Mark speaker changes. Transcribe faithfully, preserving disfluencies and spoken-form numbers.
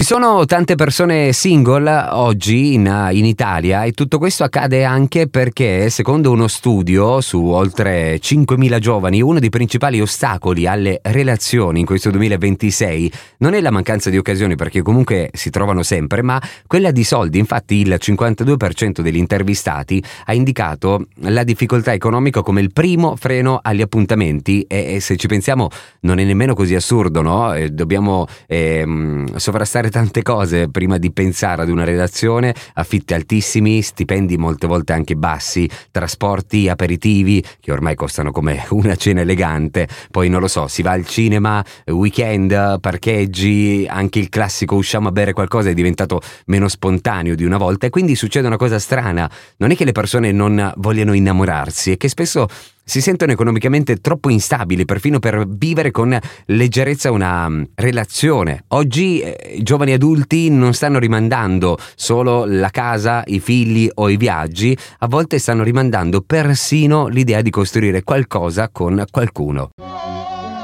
Speaker 1: sono tante persone single oggi in, in Italia e tutto questo accade anche perché, secondo uno studio su oltre cinquemila giovani, uno dei principali ostacoli alle relazioni in questo duemilaventisei non è la mancanza di occasioni, perché comunque si trovano sempre, ma quella di soldi. Infatti il cinquantadue per cento degli intervistati ha indicato la difficoltà economica come il primo freno agli appuntamenti e, e se ci pensiamo non è nemmeno così assurdo, no? E dobbiamo ehm, sovrastare tante cose prima di pensare ad una relazione: affitti altissimi, stipendi molte volte anche bassi, trasporti, aperitivi che ormai costano come una cena elegante, poi non lo so, si va al cinema, weekend, parcheggi, anche il classico usciamo a bere qualcosa è diventato meno spontaneo di una volta, e quindi succede una cosa strana: non è che le persone non vogliano innamorarsi, è che spesso si sentono economicamente troppo instabili perfino per vivere con leggerezza una relazione. Oggi eh, i giovani adulti non stanno rimandando solo la casa, i figli o i viaggi, a volte stanno rimandando persino l'idea di costruire qualcosa con qualcuno.